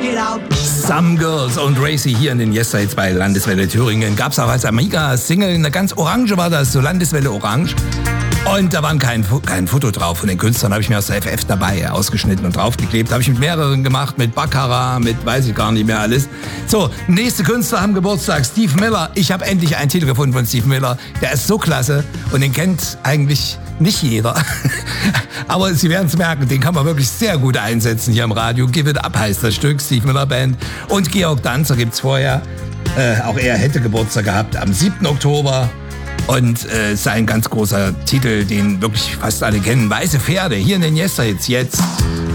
Some Girls und Racy hier in den Yesterdays bei Landeswelle Thüringen. Gab's auch als Amiga-Single, eine ganz orange war das, so Landeswelle Orange. Und da war kein Foto drauf von den Künstlern, habe ich mir aus der FF dabei ausgeschnitten und draufgeklebt. Habe ich mit mehreren gemacht, mit Baccarat, mit weiß ich gar nicht mehr alles. So, nächste Künstler haben Geburtstag, Steve Miller. Ich habe endlich einen Titel gefunden von Steve Miller. Der ist so klasse und den kennt eigentlich nicht jeder. Aber Sie werden es merken, den kann man wirklich sehr gut einsetzen hier im Radio. Give It Up heißt das Stück, Steve Miller Band. Und Georg Danzer gibt's vorher. Auch er hätte Geburtstag gehabt am 7. Oktober. Und ist ein ganz großer Titel, den wirklich fast alle kennen. Weiße Pferde, hier in den Yesterdays jetzt.